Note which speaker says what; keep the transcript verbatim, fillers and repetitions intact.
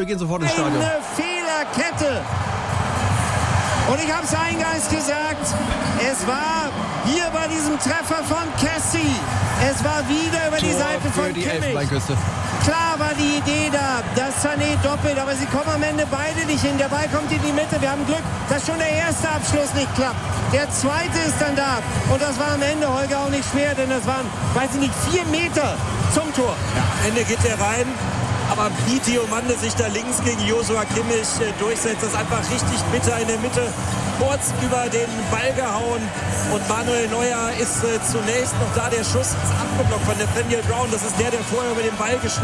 Speaker 1: wir gehen sofort ins Stadion.
Speaker 2: Eine Fehlerkette. Und ich habe es eingangs gesagt, es war hier bei diesem Treffer von Kessie, es war wieder über die
Speaker 1: Tor
Speaker 2: Seite
Speaker 1: für
Speaker 2: von
Speaker 1: die
Speaker 2: Kimmich.
Speaker 1: Elfenbeinküste.
Speaker 2: Klar war die Idee da, das Sané doppelt, aber sie kommen am Ende beide nicht hin. Der Ball kommt in die Mitte, wir haben Glück, dass schon der erste Abschluss nicht klappt. Der zweite ist dann da und das war am Ende, Holger, auch nicht schwer, denn das waren, weiß ich nicht, vier Meter zum Tor.
Speaker 3: Ja, am Ende geht er rein. Aber wie Diomande sich da links gegen Joshua Kimmich äh, durchsetzt, das ist einfach richtig bitter in der Mitte. Kurz über den Ball gehauen. Und Manuel Neuer ist äh, zunächst noch da. Der Schuss ist abgeblockt von Nathaniel Brown. Das ist der, der vorher über den Ball geschlagen